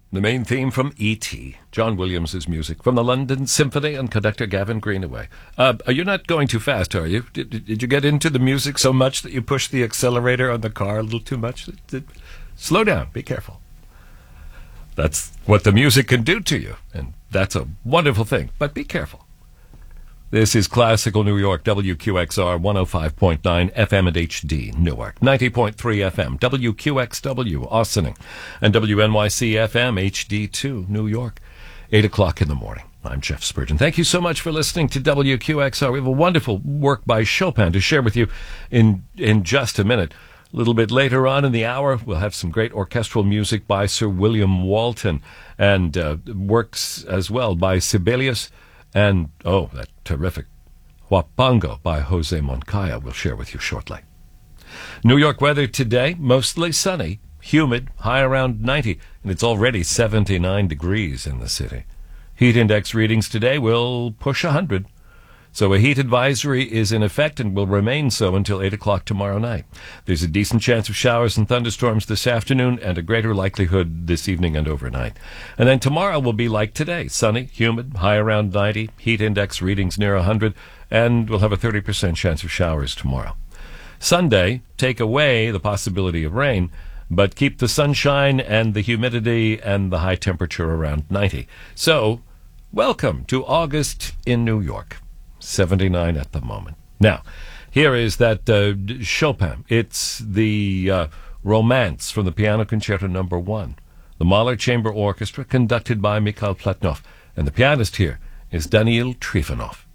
The main theme from E.T., John Williams' music, from the London Symphony and conductor Gavin Greenaway. You're not going too fast, are you? Did you get into the music so much that you pushed the accelerator on the car a little too much? Slow down. Be careful. That's what the music can do to you, and that's a wonderful thing, but be careful. This is Classical New York, WQXR 105.9 FM and HD, Newark, 90.3 FM, WQXW, Austining, and WNYC FM HD2, New York, 8 o'clock in the morning. I'm Jeff Spurgeon. Thank you so much for listening to WQXR. We have a wonderful work by Chopin to share with you in just a minute. A little bit later on in the hour, we'll have some great orchestral music by Sir William Walton, and works as well by Sibelius, and, that terrific Huapango by Jose Moncaya we'll share with you shortly. New York weather today, mostly sunny, humid, high around 90, and it's already 79 degrees in the city. Heat index readings today will push 100. So a heat advisory is in effect and will remain so until 8 o'clock tomorrow night. There's a decent chance of showers and thunderstorms this afternoon and a greater likelihood this evening and overnight. And then tomorrow will be like today, sunny, humid, high around 90, heat index readings near 100, and we'll have a 30% chance of showers tomorrow. Sunday, take away the possibility of rain, but keep the sunshine and the humidity and the high temperature around 90. So, welcome to August in New York. 79 at the moment. Now, here is that Chopin. It's the Romance from the Piano Concerto No. 1. The Mahler Chamber Orchestra, conducted by Mikhail Platnov. And the pianist here is Daniil Trifonov.